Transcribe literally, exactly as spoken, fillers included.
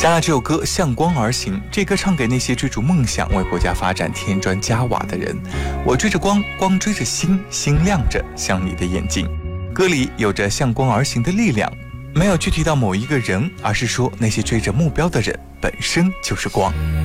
加拿这首歌《向光而行》，这歌唱给那些追逐梦想、为国家发展添砖加瓦的人。我追着光，光追着星，星亮着像你的眼睛。歌里有着向光而行的力量，没有具体到某一个人，而是说那些追着目标的人本身就是光。